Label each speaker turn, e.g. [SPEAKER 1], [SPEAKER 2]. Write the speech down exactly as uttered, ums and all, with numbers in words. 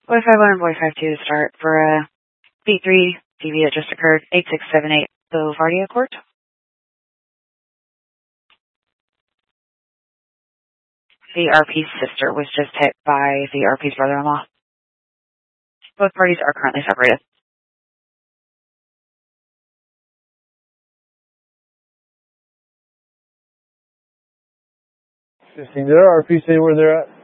[SPEAKER 1] Boy five one and Boy five two to start for a B three D V that just occurred, eight six seven eight Boulevardia Court. The R P's sister was just hit by the R P's brother-in-law. Both parties are currently separated.
[SPEAKER 2] fifteen, did our R P say where they're at?